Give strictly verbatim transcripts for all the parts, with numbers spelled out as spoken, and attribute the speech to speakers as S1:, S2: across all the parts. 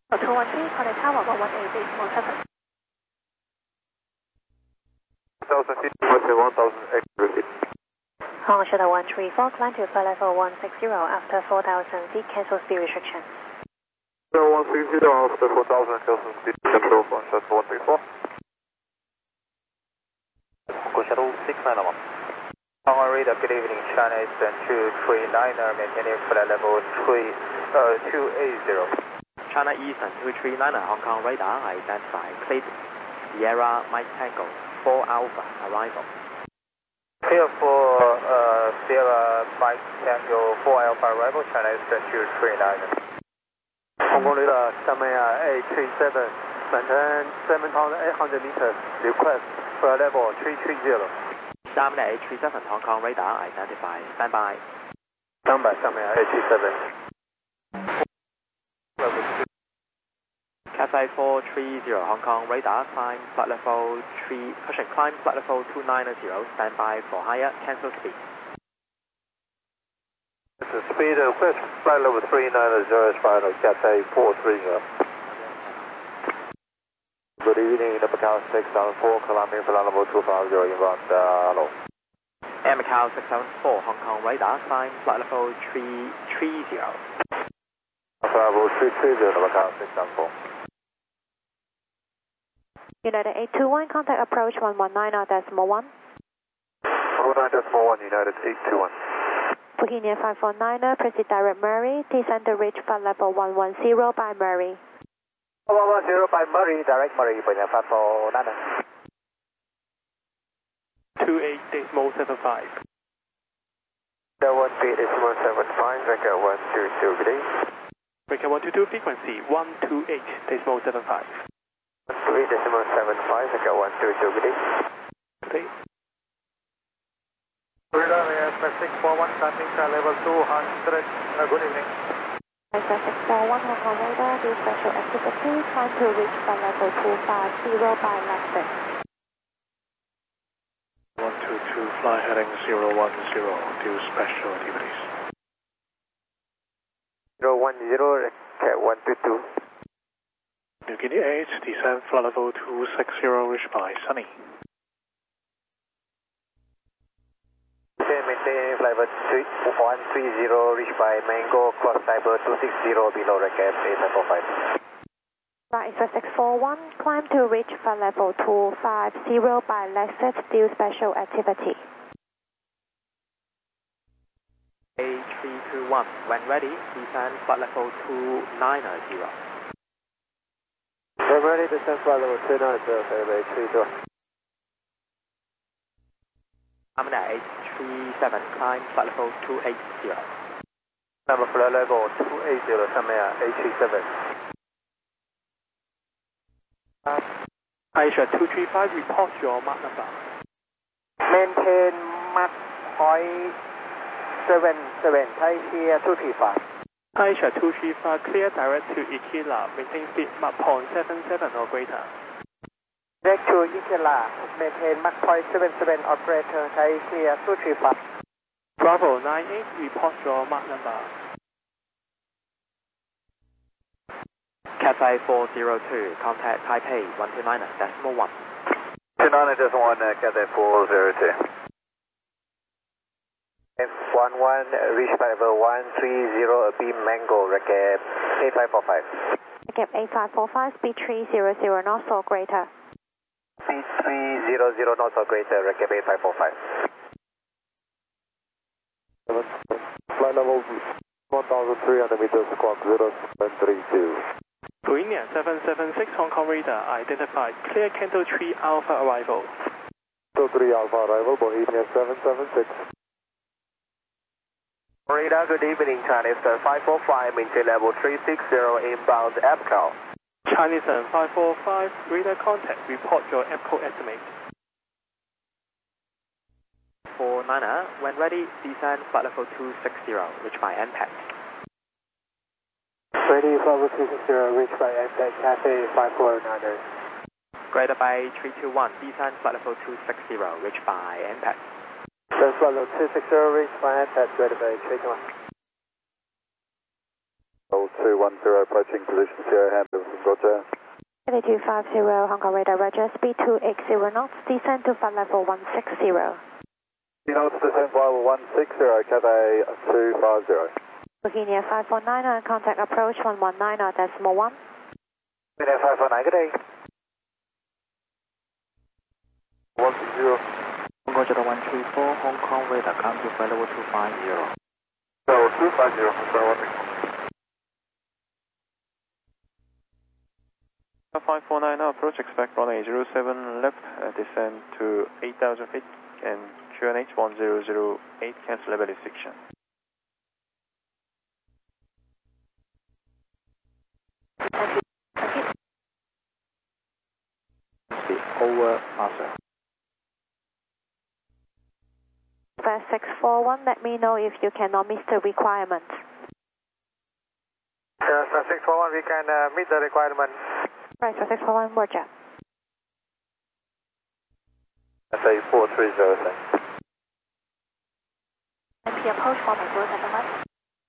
S1: two one three, College Tower one one eight, decimal seven.
S2: one thousand feet, one thousand eight hundred feet.
S1: Hong Shuttle one three four, climb to flight level one sixty after four thousand feet, cancel speed restriction.
S2: one sixty after four thousand, cancel speed control for Shuttle one three four.
S3: Go Shuttle six nine one. Hong radar, good evening, China Eastern two three niner, maintaining flight level three, uh, two eighty.
S4: China Eastern two three niner, Hong Kong radar, identify, cleared, Sierra Mike Tango, four Alpha, arrival.
S3: Clear for uh, Sierra Mike Tango, four Alpha, arrival, China Eastern two three niner.
S2: Hong Kong radar, Shamaya eight three seven, maintain seven thousand eight hundred meters, request flight level three three zero.
S4: Shamaya eight three seven, Hong Kong radar, identify, standby.
S2: Standby, Shamaya eight three seven.
S4: Cathay four three zero, Hong Kong radar, climb flight level three, caution, climb flight level two ninety, standby for higher, cancel speed.
S2: This is speed request, flight level three ninety is final, Cathay four three zero. Good evening, the Macau six seven four, climbing flight level two five zero, inbound, uh, hello.
S4: Air Macau six seven four, Hong Kong radar, climb flight level three three zero.
S2: Flight level three three zero, the Macau six seven four.
S1: United eight two one, contact approach one one nine decimal one.
S2: one nine decimal one, United eight two one.
S1: Booking five four niner, proceed direct Murray, descend to reach flight level one one zero by Murray.
S3: one one zero by Murray, direct Murray, Booking five four niner.
S4: two eight decimal seven five.
S2: one three decimal seven five, record one two two, good day.
S4: Record one two two, frequency one two eight decimal seven five.
S2: three decimal seven five, record one two two, good day.
S4: Good day.
S2: Radar Express six four one, climbing flight level two hundred, uh, good evening.
S1: Express six four one, Hong Kong radar, do special activity, trying to reach flight level two five zero by Lexus.
S5: one two two, fly heading zero one zero, do special activities.
S2: zero one zero, record one two two.
S5: New Guinea eight, descend flight level two six zero, reach by Sunny.
S3: Maintain flight level one three zero, reach by Mango, cross cyber two six zero, below record eight five four five.
S1: Right, Express six four one, climb to reach flight level two five zero by Lexus, do special activity.
S4: A three two one, when ready, descend flight level two ninety.
S2: When ready, descend flight level two ninety, February three two.
S4: Amina eight three seven, climb flight level two eighty.
S2: Number flight level two eighty, Shamaya eight three seven.
S4: Asia two three five, report your mark number.
S3: Maintain Mach point seven seven, Thai here two three five.
S4: Asia two three five, clear direct to Ikila, maintain speed Mach point seven seven or greater.
S3: Direct to Ikela, maintain Mach point seven seven or greater, Thai here two three five.
S4: Bravo nine eight, report your mark number. Cathay four zero two, contact Taipei one two nine decimal one.
S2: two nine decimal one, Cathay four zero two.
S3: F one one, reach by level one three zero, beam Mango, record eight five four five.
S1: Recap eight five four five, speed three zero zero knots or greater.
S3: Speed three zero zero knots or greater, record eight five four five.
S2: Flight level one thousand three hundred meters, squawk zero seven three two.
S4: Bohemia seven seven six, Hong Kong radar, identified, clear Canto three Alpha arrival.
S2: Canto three Alpha arrival, Bohemia seven seven six.
S3: Radar, good evening, Chinese five four five, maintain level three six zero, inbound EPCO.
S4: Chinese five four five, radar contact, report your EPCO estimate. four niner, when ready, descend flight level two six zero, reach by N PAX.
S2: Ready, flight level two six zero, reach by N PAX, Cathay five four niner.
S4: Greater by three two one, descend flight level two six zero, reach by N PAX.
S2: Then flight level two six zero, reach by N PAX, ready by three two one.
S6: two one zero approaching position Sierra Hamilton, Roger.
S1: Cathay two five zero, Hong Kong radar, Roger, speed two eight zero knots, descend to flight level one six zero.
S6: You know, it's descent level one six zero, Cathay two five zero.
S1: Virginia five four nine, and contact approach one one nine, decimal one.
S3: Virginia five four nine, good day.
S6: one zero.
S4: Roger one three four, Hong Kong radar, climb to flight level two five zero.
S6: Level two five zero, Sierra one.
S5: five four nine now, approach, expect runway zero seven left, uh, descend to eight thousand feet, and Q N H one zero zero eight, cancel level section.
S1: Thank you. Thank you.
S4: Speed over, master.
S1: Flight six four one, let me know if you cannot meet the requirement.
S2: Yes, uh, six four one, we can uh, meet the requirement.
S1: Right, so six four one, Roger.
S6: Cathay four three zero, thanks.
S1: M P approach for my zero seven left.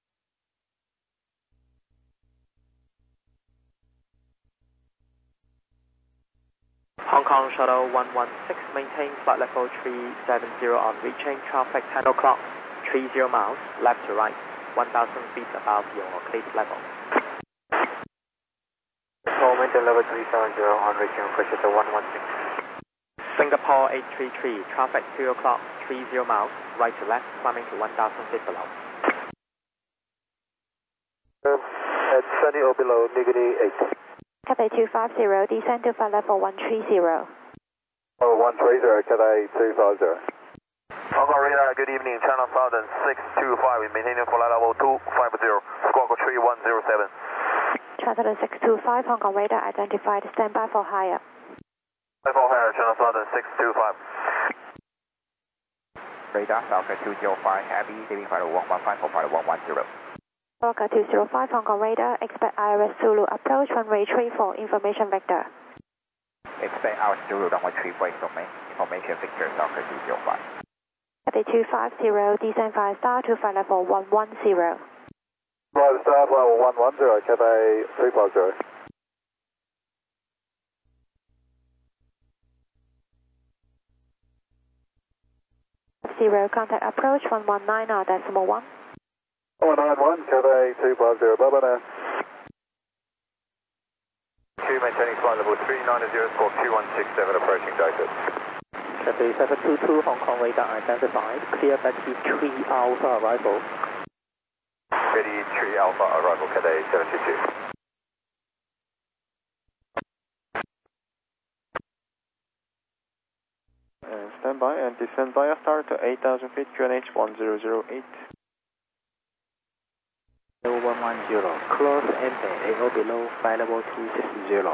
S4: Hong Kong Shuttle one one six, maintain flight level three seven zero on reaching traffic ten o'clock, three zero miles, left to right, one thousand feet above your cleared level.
S3: Momentum level three seven zero on reaching pressure to one one six.
S4: Singapore eight three three, traffic two o'clock, three zero miles, right to left, climbing to one thousand feet below.
S6: Um, at sunny or below, negative eight.
S1: Cathay two five zero, descend to flight level one three zero.
S6: Oh, one three zero, Cathay two five zero.
S3: Hong Kong radar, good evening, China Southern six two five, maintaining flight level two five zero, squawk three one zero seven.
S1: China six two five, Hong Kong radar identified, stand by for higher.
S3: five four higher, China Southern six two five.
S7: Radar Falcon two zero five, heavy, leaving flight one one five for flight one one zero.
S1: Falcon two zero five, Hong Kong radar, expect I R S Zulu approach, runway three four, information vector.
S7: Expect our Zulu runway three four information, information vector Falcon two zero five.
S1: Cathay two five zero, descend five star to flight level one one zero.
S6: Five star level one one zero, Cathay two five zero.
S1: Zero, contact approach one one nine, decimal one.
S6: one nine one, Cathay two five zero, bye bye now.
S3: Two maintaining flight level three nine zero, squawk two one six seven, approaching David.
S4: Cathay seven two two, Hong Kong radar identified, clear Betty three Alpha arrival.
S3: Betty three Alpha arrival, Cathay seven two two.
S5: And stand by and descend via star to eight thousand feet, Q N H one zero zero eight.
S4: Level one one zero, close enter, A O below, flight level two six zero.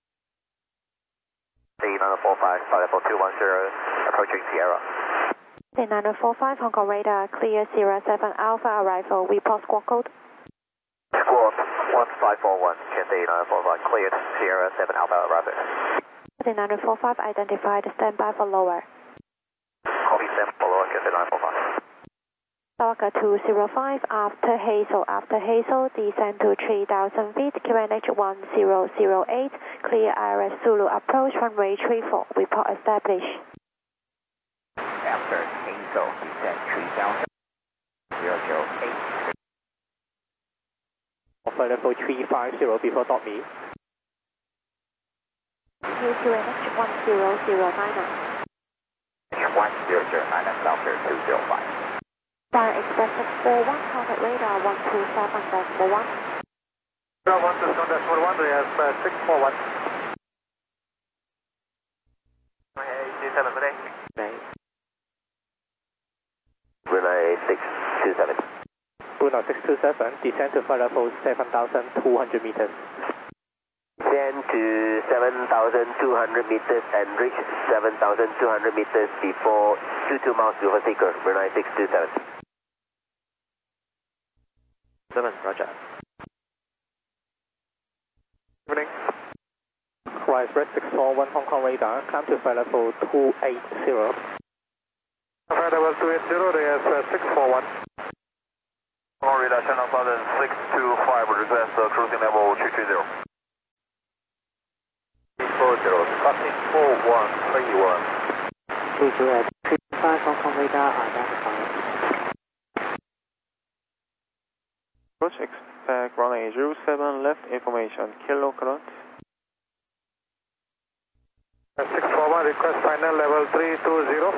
S3: nine four five, flight level two one zero, approaching Sierra.
S1: nine four five, Hong Kong radar, clear Sierra seven Alpha arrival, report squawk code.
S3: Squawk one five four one, Cathay nine four five, cleared, Sierra seven Alpha arrival.
S1: nine four five identified, stand by for lower.
S3: Copy seven, follow Cathay nine four five.
S1: Falcon two zero five, after Hazel, after Hazel, descend to three thousand feet, Q N H one zero zero eight, clear I R S Zulu approach, runway three four, report established.
S7: After Hazel, descend three thousand, zero zero eight.
S4: Flight level three five zero before dot me.
S1: Q N H one zero zero nine.
S7: one zero zero nine, Falcon two zero five.
S1: Fire Express six four one, contact radar one two seven decimal one.
S2: one two seven decimal one, we have uh, six four one.
S3: eight two seven, good day.
S4: Right.
S3: Relay six two seven.
S4: Bruno six two seven, descend to flight level seven thousand two hundred meters.
S3: Descend to seven thousand two hundred meters and reach seven thousand two hundred meters before two two miles before Seeker, Brunei six two seven.
S4: seven, Roger.
S2: Evening.
S4: Rise Red six four one, Hong Kong radar, climb to flight level two eight zero.
S2: Flight level two eight zero, they have uh, six four one.
S3: Hong Kong Kong radar channel Southern six two five, request uh, cruising level three three zero. four zero, copy four one three one.
S4: three zero at three five, Hong Kong radar identified.
S5: Approach expect runway zero seven left information, kilo current.
S2: six four one, request final level three two zero.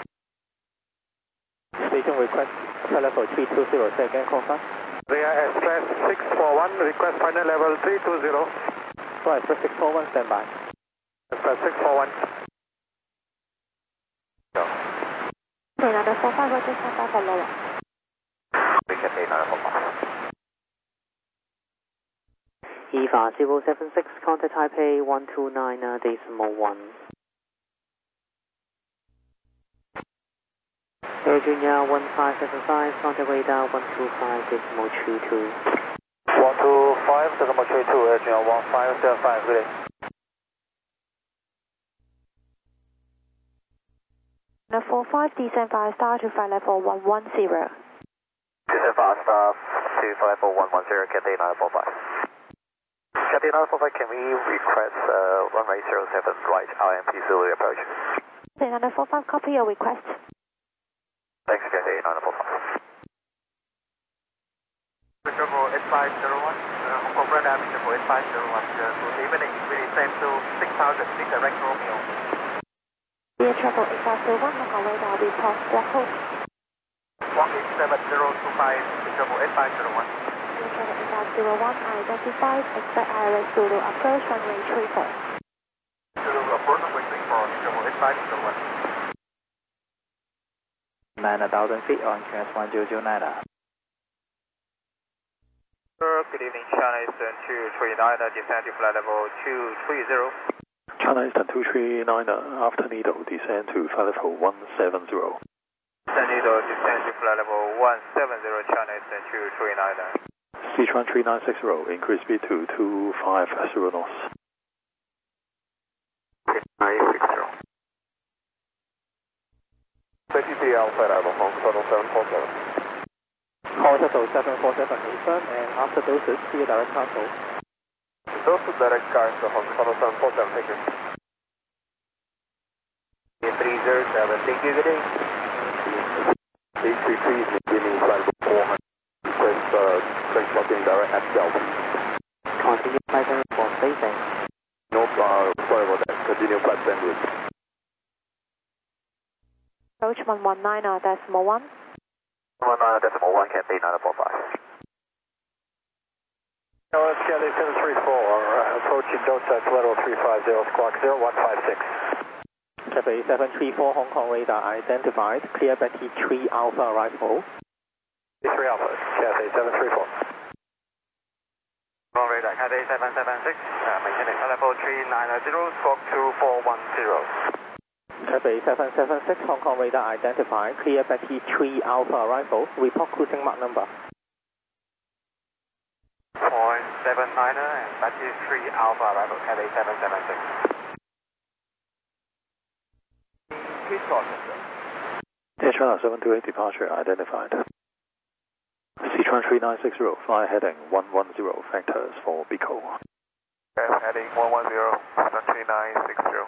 S4: Station request flight level three two zero, say again, confirm.
S2: Via Express six four one, request final level three two zero.
S4: Right, Express six four one, stand by.
S2: Express six four one. Go.
S1: Another four five, Roger, stand by for lower.
S3: We can take another four five.
S4: E V A zero seven six, contact Taipei one two nine decimal one. Air Junior one five seven five, contact radar one two five decimal three two.
S6: one two five decimal three two, Air Junior one five seven five, good day.
S1: Now four five, descend via star to flight level one one zero.
S3: Descend fast staff two five four one one zero, Cathay nine four five. Cathay nine four five, can we request uh, runway zero seven right, I M P Zulu approach?
S1: Another four five, copy your request.
S3: Thanks, Cathay nine four five. Control eight five zero one, Hong Kong radar, Control eight five zero one, good evening, we descend to six thousand feet, direct Romeo.
S1: Air travel eight five zero one, Hong Kong radar, report black hole.
S3: one eight seven zero two five, Control eight five zero one.
S1: Air travel eight five zero one, identified, expect I R S Zulu approach runway three four.
S3: Zulu approach runway three four, Control eight five zero one.
S4: nine thousand feet on Q S one zero zero nine.
S3: Good evening, China Eastern two three nine, descend to flight level two three zero.
S2: China Eastern two three nine, after needle, descend to flight level one seven zero.
S3: After needle, descend to flight level one seven zero, China Eastern two three nine.
S2: Sichuan three nine six zero, increase speed to two five zero knots.
S3: nine six zero.
S6: T P Alpha arrival, Hong Kong Shuttle seven four seven.
S4: Hong Shuttle seven four seven, confirm, and after doses, clear direct console.
S6: Those are direct cars to Hong Kong Shuttle seven four seven, thank you.
S3: three zero seven, thank you, good day.
S6: eight three three, beginning flight level four hundred, request uh, train stopping direct at Delta.
S4: Continue flight for station.
S6: No, uh, sorry about that, continue flight sandwich.
S1: Approach one one nine, decimal one.
S3: one nine decimal one, Cathay nine four five.
S6: No, it's Cathay seven three four, uh, approaching Delta level three five zero, squawk zero one five six.
S4: Cathay seven three four, Hong Kong radar identified, clear Betty three Alpha arrival.
S6: three Alpha, Cathay seven three four.
S3: Hong Kong radar, Cathay seven seven six, uh, maintaining flight level three nine zero, squawk two four one zero.
S4: Cathay seven seven six, Hong Kong radar identified, clear Betty three Alpha arrival, report cruising mark number.
S3: Point seven nine and Betty three Alpha arrival, Cathay seven seven six. Please call,
S2: Air China seven two eight, departure identified. Sichuan three nine six zero, fly heading one one zero, factors for Bico.
S3: Heading one one zero, three nine six zero.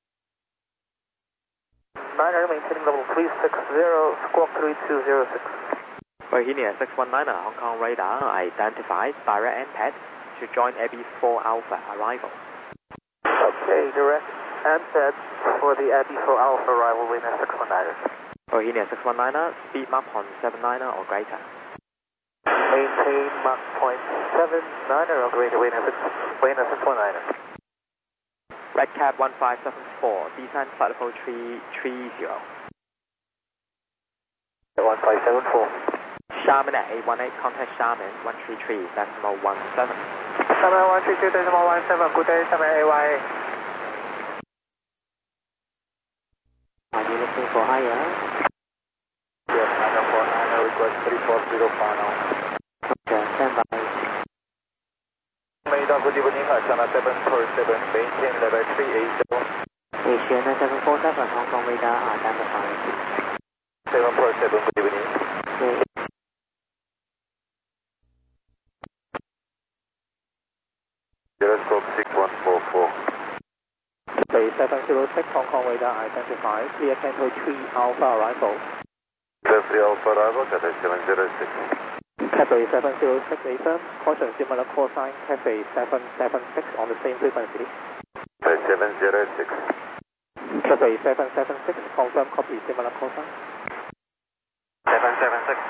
S4: Niner maintaining level three six zero, squawk three two zero six.
S8: Virginia six one nine, Hong Kong radar identified, direct N P A D to join Abbey four Alpha arrival.
S4: Okay, direct N P A D for the Abbey four Alpha arrival, Virginia six one nine.
S8: Virginia six one nine, speed Mach point seven nine or greater.
S4: Maintain Mach point seven nine or greater, Virginia six one nine.
S8: Red Cab one five seven four, descend flight level three three zero.
S6: one five seven four.
S8: Xiamen at eight one eight, contact Xiamen one three three, decimal one seven.
S2: Xiamen one three two, decimal one seven, good day, Xiamen A Y A.
S4: Are you looking for higher?
S6: Yes, nine four nine, request three four zero five now.
S4: Okay, stand by.
S6: Radar, good evening, China seven four seven, maintain level three eight zero.
S4: Asia seven four seven, Hong Kong radar identified.
S6: seven four seven, good evening.
S4: Okay.
S9: Cathay seven zero six, Hong Kong radar identified, clear Canto three Alpha arrival.
S6: Cathay Alpha arrival, Cathay seven zero six.
S9: Cathay seven zero six, affirm, caution similar call sign, Cathay seven seven six on the same frequency.
S6: Cathay seven zero six.
S9: Cathay seven seven six, confirm copy similar call sign.
S3: seven seven six.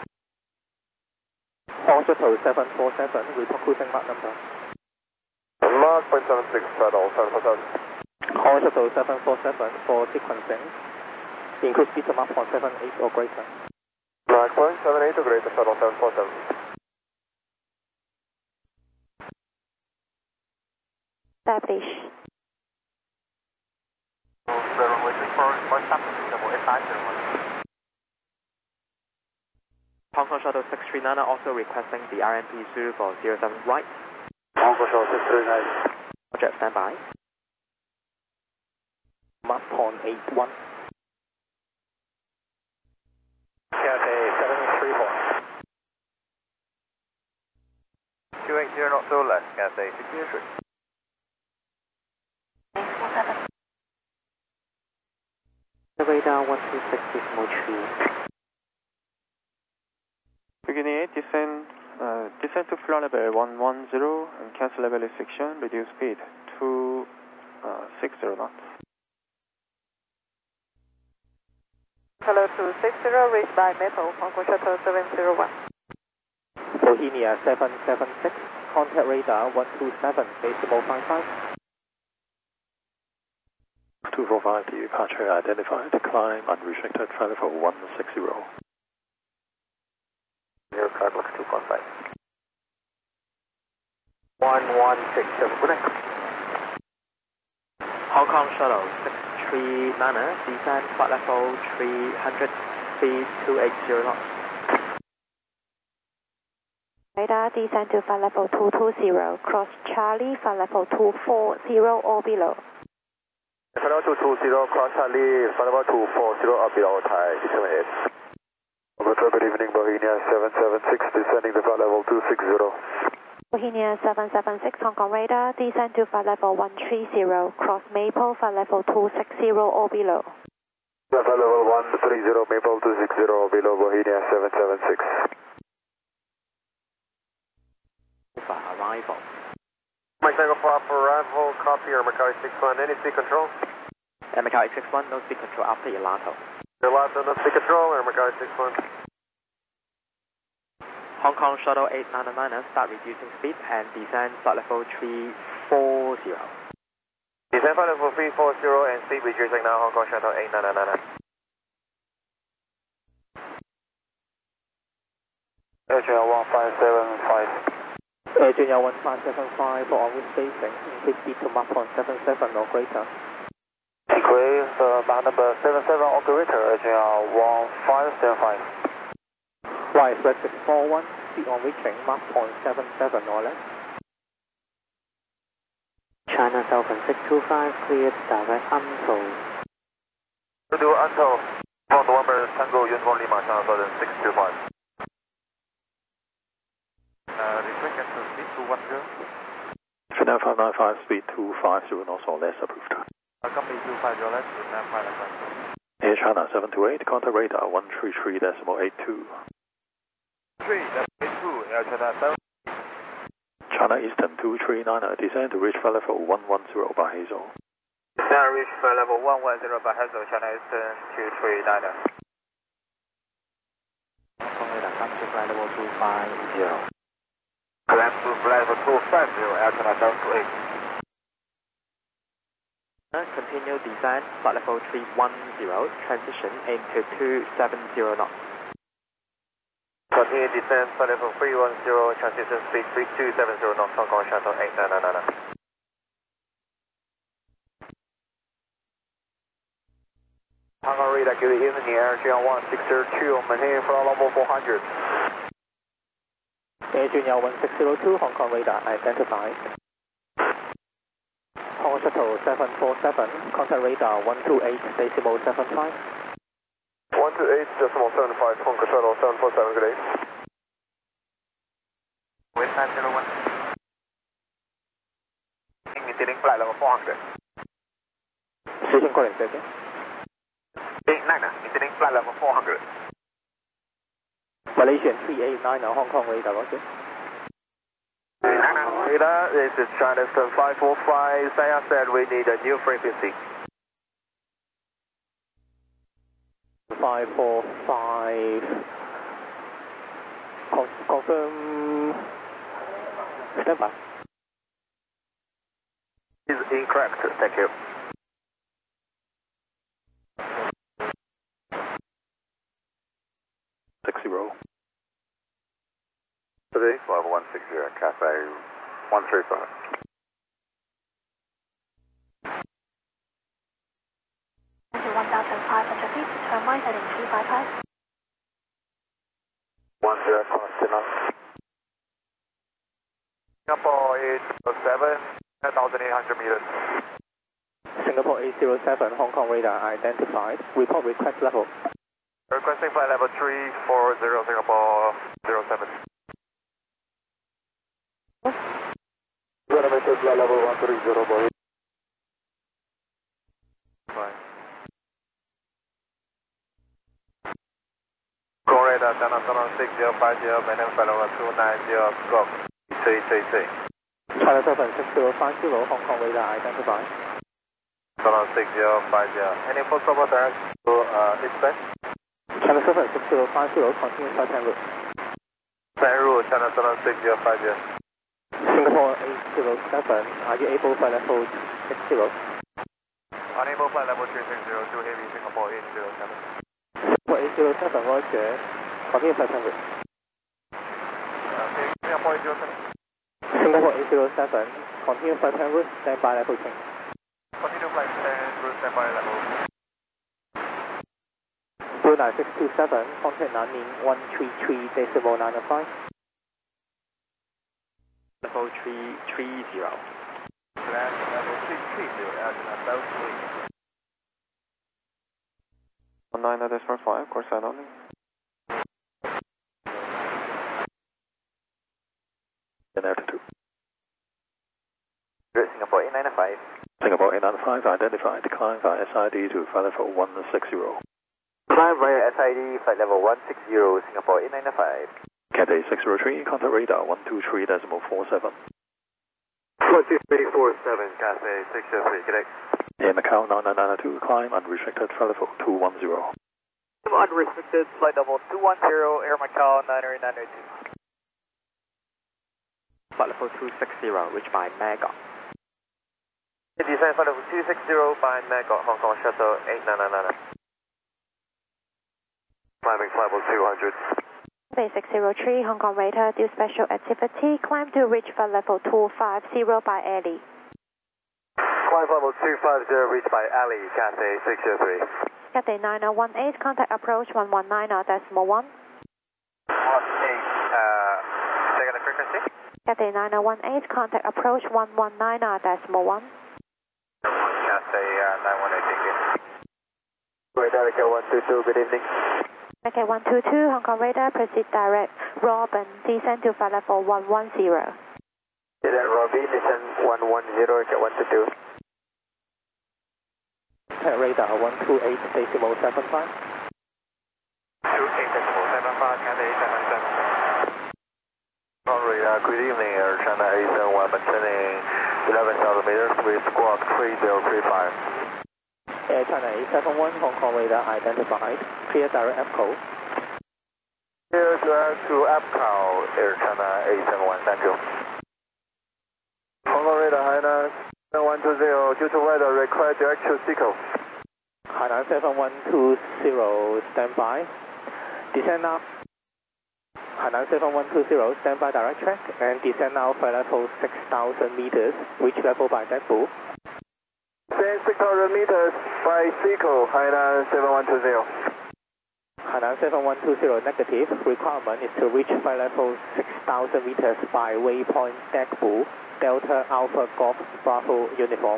S9: Hong Shuttle seven four seven, report cruising mark number.
S6: Mark point seven six, shuttle seven four seven.
S9: Hong Shuttle seven four seven for sequencing. Increase speed to Mach point seven eight or greater.
S6: Mark point seven eight or greater, shuttle seven four seven.
S1: Establish.
S4: Hong Kong Shuttle six three nine also requesting the R M P Zulu for zero seven right.
S6: Hong Kong Shuttle six three nine.
S4: Roger, standby.
S9: Mach point eight one.
S3: Cathay seven three four. two eight zero not so less, Cathay six zero three.
S4: Radar one two six decimal three.
S5: Beginning eight, descend, uh, descend to flight level one one zero and cancel level section, reduce speed to uh, six zero knots.
S10: Hello two six zero, reached by Maple, Hong Kong Shuttle seven zero one.
S9: Bohemia seven seven six, contact radar one two seven, decimal five five.
S6: two four five, departure identified, climb unrestricted, flight level one six zero. Your card looks two point five. one one six seven, good night.
S4: Hong Kong Shuttle six three nine, descend flight level three hundred, speed two eight zero knots.
S1: Radar descend to flight level two two zero, cross Charlie, flight level two four zero or below.
S6: Flight level two two zero, cross Charlie, flight level two four zero or below, Thai, disseminate. Good evening, Bohemia seven seven six, descending to flight level two six zero.
S1: Bohemia seven seven six, Hong Kong radar, descend to flight level one three zero, cross Maple, flight level two six zero or below.
S6: Flight level one three zero, Maple two six zero or below, Bohemia seven seven six.
S4: For arrival.
S2: Mike Tango four for arrival, copy, or Macau six one, any speed control?
S4: And Macau six one, no speed control after Yamato.
S2: Yamato, no speed control, or Macau six one?
S4: Hong Kong Shuttle eight nine nine, start reducing speed and descend flight level three four zero.
S3: Descend flight level three four zero and speed reducing now, Hong Kong Shuttle eight nine nine.
S6: Air Channel one five seven five.
S9: Air Channel one five seven five for on-wind spacing, increase speed to Mach point seven seven or greater.
S6: Increase uh, Mach number seven seven or greater, Air Channel one five seven five.
S9: Right, red six four one, speed on reaching Mach point seven seven or less.
S4: China Southern six two five, cleared direct Anto.
S3: Do Anto, from November Tango Uniform Lima, China Southern six two five. Uh, request to speed two one zero.
S6: China five nine five, speed two five zero knots or less approved.
S3: Company two five zero less, Vietnam five nine five.
S6: Air China seven two eight, contact radar one three three decimal eight two.
S3: three, that's eight two, Air China seven.
S6: China Eastern two three nine, descend to reach flight level one one zero by Hazel.
S3: Descend reach flight level one one zero by Hazel, China Eastern two three nine.
S4: Hong Kong radar come to flight level two five zero.
S3: Climb to flight level two five zero, Air China seven two eight.
S4: Continue descend, flight level three one zero, transition into two seven zero knots.
S3: Continue descend, flight level three one zero, transition speed two seven zero knots, Hong Kong Shuttle eight nine nine nine. Hong Kong radar, good evening, Air Channel one six zero two, maintaining flight level four hundred.
S9: Air Channel one six zero two, Hong Kong radar identified. Hong Shuttle seven four seven, contact radar one two eight decimal seven five.
S6: one two eight decimal seven five, Hong Kong Shuttle seven four seven, good day.
S3: Wind nine zero one. Maintaining flight level four hundred.
S9: Station calling, second.
S3: eight nine, maintaining flight level four hundred.
S9: Malaysian three eight nine, Hong Kong radar, roger.
S6: Radar, this is China Eastern five four five, Saya said we need a new frequency.
S9: five four five, Con confirm, stand by.
S6: Is incorrect, thank you.
S5: Six zero.
S6: Today, five one six zero, Cafe one three five.
S1: one thousand five hundred feet, turn right heading three five five.
S6: One zero, Constantine. Singapore eight zero seven, one thousand eight hundred meters.
S9: Singapore eight zero seven, Hong Kong radar identified. Report request level.
S6: Requesting flight level three four zero, Singapore zero seven. Parameter flight level one three zero, boy. Fine. Hong Kong radar, China Southern six zero five zero, maintain flight level two nine zero, scope three three three.
S9: China Southern six zero five zero, Hong Kong radar identified.
S6: Southern six zero five zero. Any full cover direct to uh, expect?
S9: China Southern six zero five zero, continue flight en route.
S6: En route, China Southern six zero five zero.
S9: Singapore eight zero seven, are you able flight level six zero?
S6: Unable flight level three six zero, two heavy, Singapore eight zero seven.
S9: Singapore eight zero seven, roger. Continue flight en route.
S6: Okay, Singapore eight zero seven.
S9: Singapore eight zero seven, continue flight en route, stand by level change.
S6: Continue flight en route, stand by level.
S9: Blue nine six two seven, contact Nanning one three three decimal nine five.
S4: Level three three zero.
S6: Land level three three zero, Alpha South three.
S5: One nine decimal five, course sign only. And altitude.
S3: Singapore eight nine five.
S5: Singapore eight nine five identified. Decline via S I D to flight level one six zero.
S3: Climb via S I D, flight level one six zero, Singapore eight nine five.
S5: Cathay six zero three, contact radar one two three decimal four seven.
S6: one two three four seven, Cathay six zero three, good day.
S5: Air Macau nine nine nine two, climb unrestricted, flight level two one zero.
S3: Unrestricted, flight level two one zero, Air Macau nine nine nine two.
S4: Flight level two six zero, reached by Magog.
S6: Descend flight level two six zero by Magog, Hong Kong Shuttle eight nine nine nine. Climbing flight level two hundred.
S1: Bay six zero three, Hong Kong radar, due special activity, climb to reach flight level two five zero by alley.
S6: Climb level two five zero, reached by alley, Cathay six zero three.
S1: Cathay nine zero one eight, contact approach one one nine decimal one.
S6: one eight, uh, second frequency.
S1: Cathay nine zero one eight, contact approach one one nine decimal one.
S6: Cathay uh, nine one eight, thank you. Radar one two two, good evening.
S1: Okay, one two two, Hong Kong radar, proceed direct. Robin, descend to flight level one one zero.
S6: Descend Robin, descend one one zero, get one two two.
S9: Contact radar one two eight decimal seven five.
S6: two eight decimal seven five, Cathay seven seven. Sorry, uh, good evening, Air China eight seven one, maintaining eleven thousand meters with squawk three zero three five.
S9: Air China eight seven one, Hong Kong radar identified. Clear direct A P C O.
S6: Clear direct to A P C O, Air China eight seven one, thank you. Hong Kong radar, Hainan seven one two zero, due to weather, require direct to Seco.
S9: Hainan seven one two zero, stand by. Descend now. Hainan seven one two zero, stand by direct track, and descend now flight level six thousand meters, reach level by Deadpool.
S6: Descend six thousand meters by Seco, Hainan seven one two zero.
S9: Hainan seven one two zero, negative. Requirement is to reach flight level six thousand meters by waypoint Deadpool, Delta Alpha Golf Bravo uniform.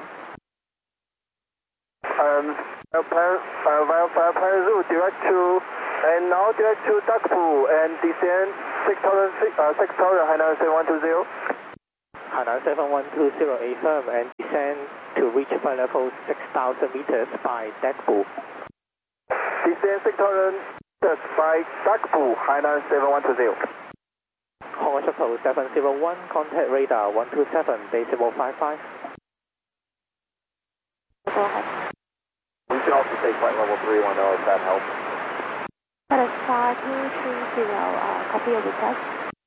S6: Um, uh, plan, uh, via fire plan route direct to, and now direct to Deadpool and descend six thousand, uh, six thousand, Hainan seven one two zero.
S9: Hainan seven one two zero A firm and descend to reach flight level six thousand meters by Dagbu.
S6: Descend six thousand meters by Dagbu, Hainan seven one two zero.
S9: Hong Kong Shuttle seven zero one, contact radar one two seven, decimal five five.
S1: Go ahead.
S6: We can also take flight level three one zero if that helps.
S1: Satisfy two three zero, uh, copy your request.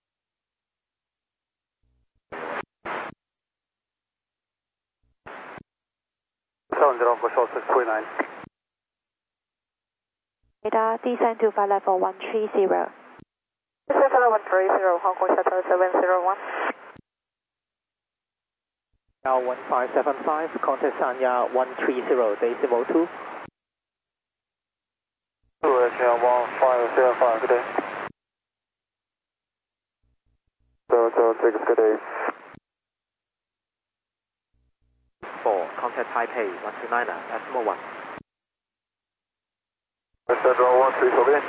S2: seven zero for short six point nine.
S1: Radar, descend to flight level one three zero.
S10: seven one three zero, Hong Kong Shuttle seven zero one.
S9: Now one five seven five, contact Sanya one three zero, decimal two.
S6: one five seven five, good day. zero zero six, good day.
S8: four, contact Taipei one two nine, decimal one.
S6: Central one three, okay.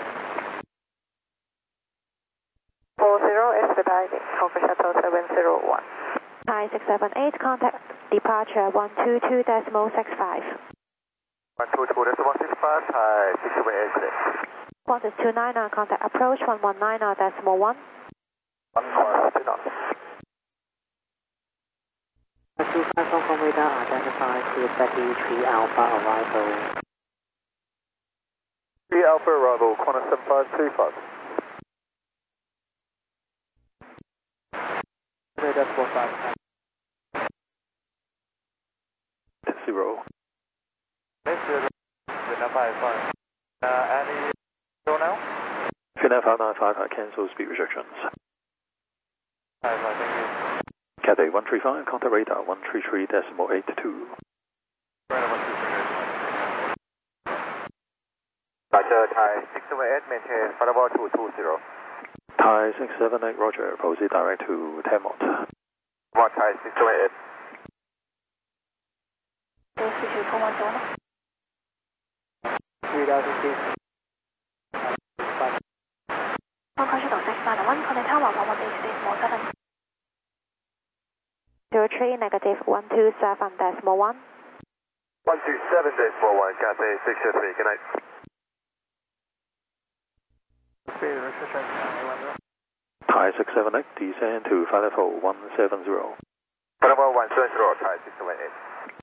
S10: four zero, expediting, Hong Kong Shuttle seven zero one.
S1: Thai six seven eight, contact departure one two two decimal six five.
S3: one two two decimal six five, Thai six seven eight, good day.
S1: One is two nine, contact approach one one nine decimal one.
S3: one five two nine.
S4: two five Hong Kong radar identified to Betty three Alpha arrival.
S6: three Alpha arrival, corner seven five two five.
S9: Decimal five.
S5: Zero.
S6: Next is Vietnam five five. Uh, any go now?
S5: Vietnam five nine five, I cancel speed restrictions.
S6: five five, thank you.
S5: Cathay one three five, contact radar one three three decimal eight two.
S3: Roger, Thai six seven eight, maintain flight level two two zero.
S5: Thai six seven eight, roger, proceed direct to ten knots.
S3: One Thai six seven eight.
S9: three thousand feet.
S1: Hong Kong Shuttle six nine one, contact Tower one one eight decimal seven. zero three negative one two seven decimal one.
S3: one two seven decimal one, Cathay six zero three, good night.
S5: Thai six seven eight, descend to flight level one seven zero.
S3: Flight level one seven zero, Thai six seven eight.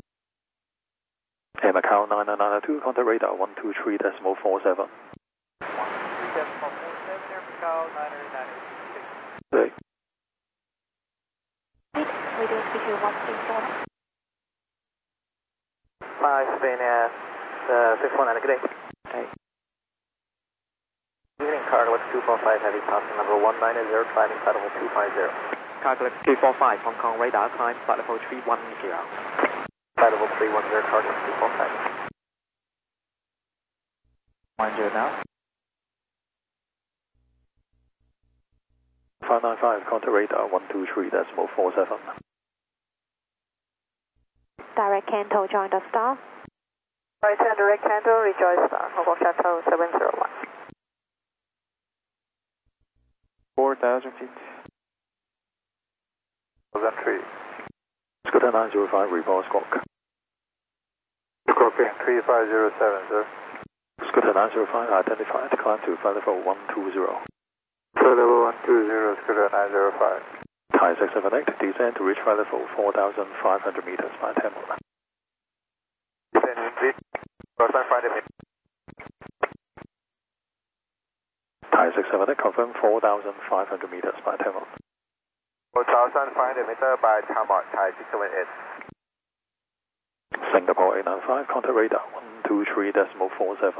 S5: Air Macau nine nine nine two, contact radar one two three decimal four seven. Hey.
S1: Radio speed to one three four.
S3: Five Spain Air uh, six one nine, good day.
S8: Hey. Evening, Carglass two four five, heavy passenger number one nine zero, climbing flight level two five zero. Carglass two four five, Hong Kong radar, climb flight level three one zero. Flight level three one zero, Carglass two four five.
S9: one zero now.
S5: five nine five, contact radar one two three decimal four seven.
S1: Direct Canto, join the star.
S10: Right hand direct handle, rejoice star, Hong Kong Shuttle seven zero one.
S5: four thousand feet.
S6: Entry.
S5: Scooter nine zero five, report squawk.
S6: Scorpion three five zero seven, sir.
S5: Scooter nine zero five, identified, climb to flight level one two zero.
S6: Flight level one two zero, Scooter nine zero five.
S5: Thai six seven eight, descend to reach flight level four thousand five hundred meters by ten knots.
S3: Descend, reach four thousand five hundred meters.
S5: Thai six seven eight, confirm four thousand five hundred meters by ten knots.
S3: four thousand five hundred meters by Tamar, Thai six seven eight.
S5: Singapore eight nine five, contact radar one two three decimal four seven.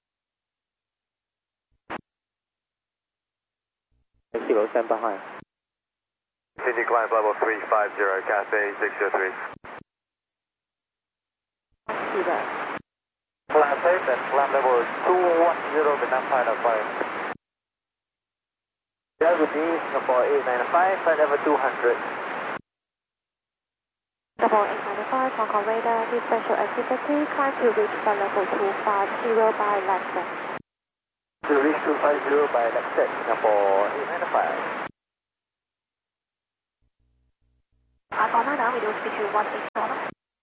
S9: Zero, stand behind.
S3: Continue climb level three five zero, Cathay six zero three.
S1: See that.
S6: Climb safe and climb level two one zero, Vietnam Final five.
S8: Yeah, good day, Singapore eight nine five, flight level two hundred.
S1: Singapore eight nine five, Hong Kong radar, this special activity, climb to reach flight level two five zero by Lexington.
S8: To reach two five zero by Lexington, Singapore eight nine five.
S11: five four nine now, we do speak to one eight four.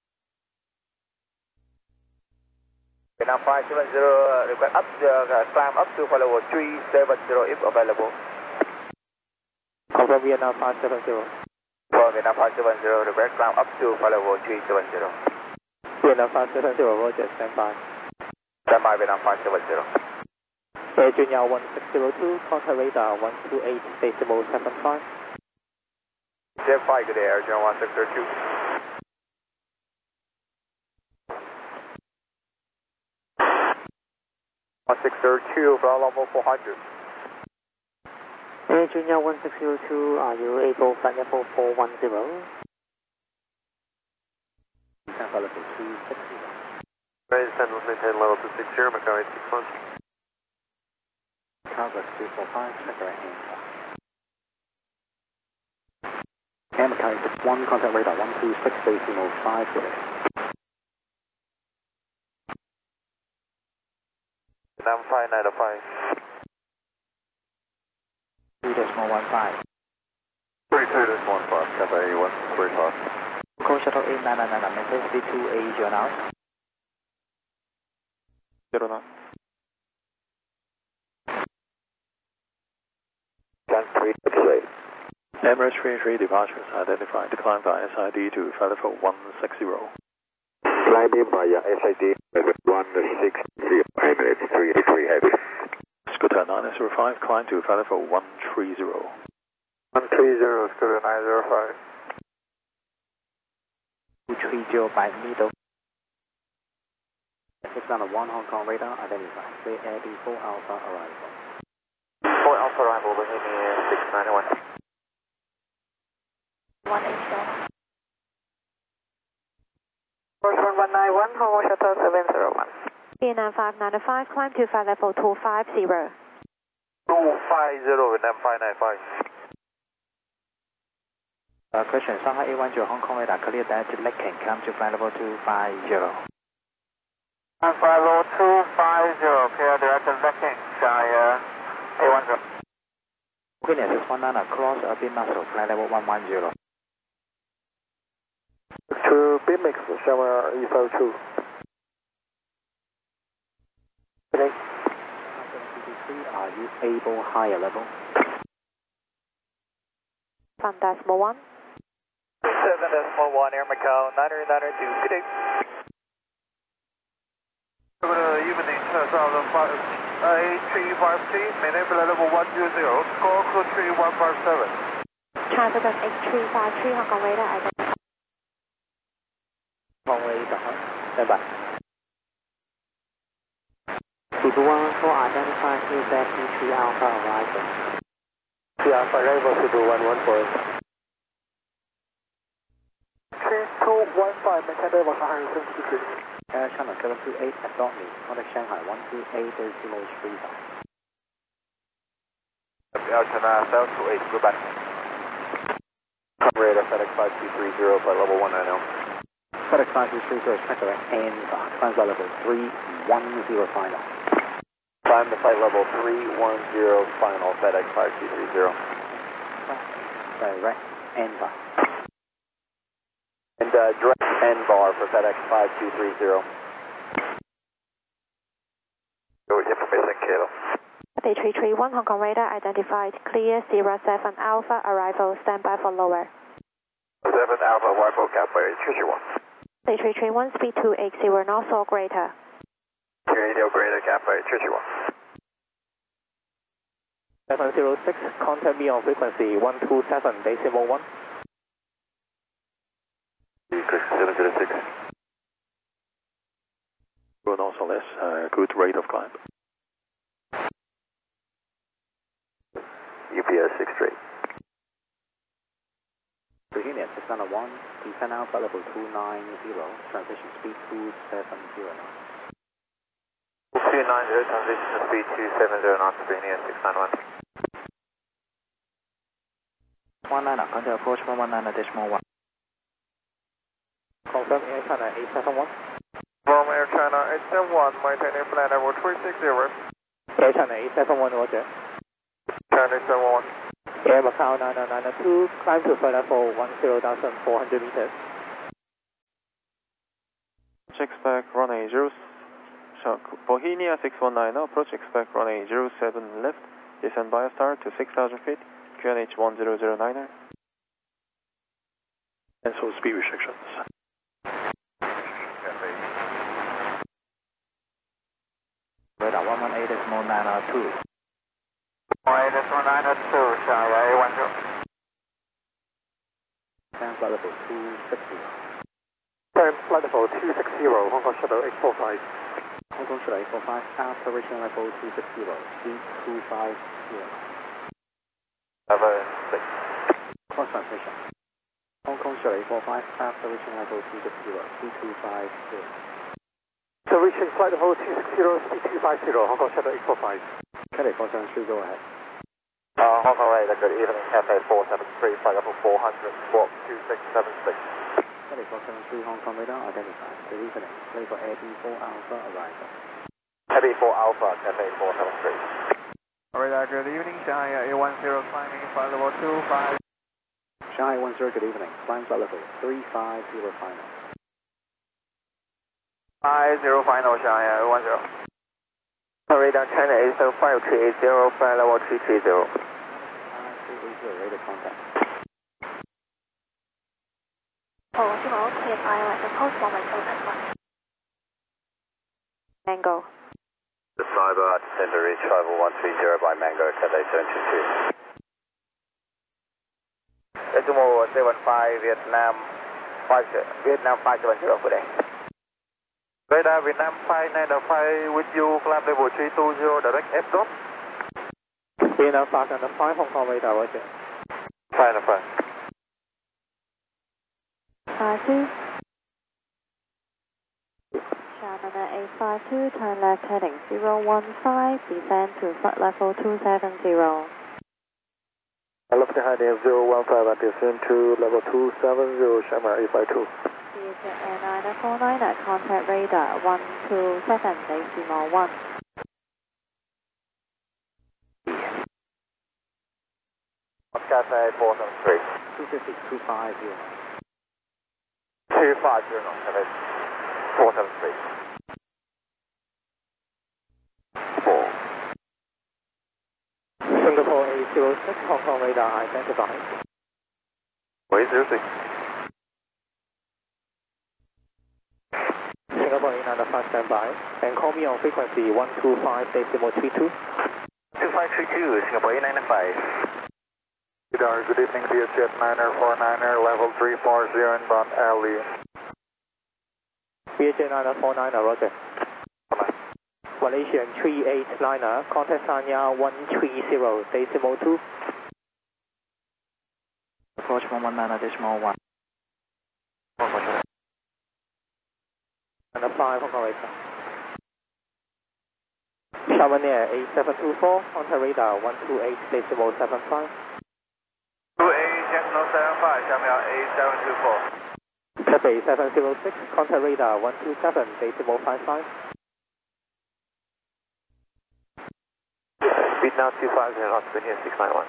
S3: Vietnam five seven zero, uh, request up the uh, climb up to flight level three seven zero if available.
S9: Confirm Vietnam five seven zero.
S3: For Vietnam five seven zero, request climb up to flight level three seven zero.
S9: Vietnam five seven zero, roger, stand by.
S3: Stand by Vietnam five seven zero.
S9: Air Junior one six zero two, contact radar one two eight decimal seven five.
S3: Jet five, good day, Air Junior one six zero two. one six zero two, ground level four hundred.
S4: Air Junior one six zero two, are you able flight level four one zero?
S8: Descent level two six zero.
S2: Ready to descend, maintain level two six zero, Macau eight six one.
S8: Congress two four five, check right hand. And Macau eight six one, contact radar one two six decimal five zero.
S3: Vietnam five nine five.
S8: two decimal one five.
S6: thirty-two decimal one five, Cathay A one, three five.
S4: Call shuttle eight nine nine nine, maintain speed two eight zero now.
S5: zero nine.
S3: Gun three six eight.
S5: Emirates three three departures identified. Climb via S I D to flight level one six zero.
S3: Climb in via S I D one six zero, Emirates three three heavy.
S5: Scooter nine zero five, climb to flight level one three zero.
S2: one three zero, Scooter nine zero five.
S4: two three zero by middle.
S8: six nine one, Hong Kong radar identified. Clear Air B four Alpha arrival.
S3: four Alpha arrival, Bohemia six nine one.
S11: one eight four.
S10: Approach one nine one, Hong Kong Shuttle seven zero one.
S1: Vietnam five nine five, climb to flight level two five zero.
S3: two five zero, Vietnam five nine five.
S4: Uh, question, Shanghai A one zero, Hong Kong radar, clear direct to Licking, come to flight level two five zero.
S2: Flight level two five zero, clear direct to Licking, Shanghai A one zero.
S4: Queen six one nine, cross a beam muscle, flight level one one zero.
S2: To B M X, Shanghai E five two.
S4: Okay.
S8: Are you able higher level?
S1: From decimal one.
S3: seven decimal one, Air Macau niner niner two, good day.
S2: Good evening, two thousand five, A three five three, maintain flight level one zero zero, call crew three one five seven.
S1: Transit X three five three, Hong Kong radar identified.
S4: Hong Kong radar, stand by. two two one four identified is that E three Alpha arrival.
S2: three Alpha arrival, two two one one four. three two one five, maintain level Shanghai seven two three.
S8: Air China seven two eight, adopt me. Contact Shanghai one two eight decimal three five.
S3: Air China seven two eight, goodbye.
S6: Cover radar FedEx five two three zero, flight level one nine zero.
S8: FedEx five two three zero, check direct and climb flight level three one zero final.
S6: Climb to flight level three one zero, final, FedEx five two three zero.
S8: Direct and bar.
S6: And uh, direct N bar for FedEx five two three zero.
S3: Go information, Kilo.
S1: Cathay three three one, Hong Kong radar identified. Clear zero seven Alpha arrival, standby for lower.
S3: seven Alpha, Wi-Fi Cathay three one.
S1: Cathay three three one, speed two eight zero knots or greater.
S3: Radio Greater Cathay three one.
S9: seven zero six, contact me on frequency one two seven decimal one.
S3: seven zero six.
S5: Good, also less, uh, good rate of climb.
S3: U P S six three.
S8: Virginia six nine one, descend Alpha level two nine zero, transition speed two seven zero knots.
S3: two nine zero, transition speed two seven zero knots, Virginia six nine one.
S4: one nine, contact approach one one nine decimal one.
S9: Confirm Air China eight seven one.
S2: From Air China eight seven one, maintaining flight level three six zero.
S9: Air China eight seven one, roger.
S2: China eight seven one.
S9: Air Macau nine nine nine two, climb to flight level one zero thousand four hundred meters.
S5: Expect runway zero, Bohemia six one nine, approach expect runway zero seven left, descend by a star to six thousand feet, Q N H one zero zero niner.
S2: Cancel speed restrictions.
S7: Radar one one eight decimal nine two.
S3: one eight decimal nine two, Shanghai A one zero.
S7: Stand flight level two six zero.
S2: Turn flight level two six zero, Hong Kong Shuttle eight four five.
S7: Hong Kong Shuttle eight four five, after reaching level two six zero, speed two five zero.
S3: Level six.
S7: Cross transmission. Hong Kong Shuttle eight four five, after reaching level two six zero, speed two five zero.
S2: So reaching flight level two six zero, speed two five zero, Hong Kong Shuttle eight four five.
S7: Cathay four seven three, go ahead.
S3: Uh, Hong Kong Radar, good evening, Cathay four seven three, flight level four hundred, squawk two six seven six.
S7: Cathay four seven three, Hong Kong Radar, identified. Good evening, ready for Air B four Alpha arrival.
S3: Air B four Alpha, Cathay four seven three.
S8: Radar, good evening, Shanghai A one zero, climbing flight level two five.
S7: Shanghai one zero, good evening, climb flight level three five zero final.
S3: five zero final, Shanghai A one zero. Radar China eight seven five three eight zero, flight level three three zero.
S7: three eight zero, radar contact.
S11: Oh, Jumo, cleared I O S approach one way zero seven one.
S1: Mango.
S3: The cyber descender reach level one three zero by Mango, Cathay seven two two. Decimal seven five, Vietnam five Vietnam five seven zero for day. Radar Vietnam five nine five with you, climb level three two zero, direct F drop.
S9: Vietnam five nine five, Hong Kong Radar, roger.
S3: five nine five.
S1: five two. Shannon eight five two, turn left heading zero one five, descend to flight level two seven zero.
S2: Left heading zero one five, descend to level two seven zero, Shanghai eight five two.
S1: Air nine four nine at contact radar one two seven, decimal one.
S3: Cathay four seven three.
S7: two fifty, two five zero.
S3: two five zero, Cathay four seven three.
S9: four. Singapore eight zero six, Hong Kong Radar identified.
S3: eight zero six.
S9: Singapore eight nine five, stand by. And call me on frequency one two five decimal three two.
S3: two five three two, Singapore eight nine five.
S2: Radar, good evening, D S Jet niner four niner, level three four zero, inbound alley.
S9: D S Jet niner four niner, roger. Malaysian three eight niner, contact Sanya one three zero, decimal two.
S7: Approach one one nine decimal one.
S9: And a five, Hong Kong Radar. Sharman Air eight seven two four, contact radar one two eight decimal seven five.
S3: two eight, Sentinel seven five, Sharman eight seven two four.
S9: Cathay seven zero six, contact radar one two seven decimal five five.
S3: Speed now two five zero, occupant here six nine one.